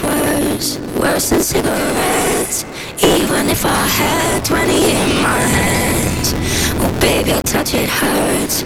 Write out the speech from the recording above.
worse, worse than cigarettes. Even if I had 20 in my hands, oh baby, your touch it hurts.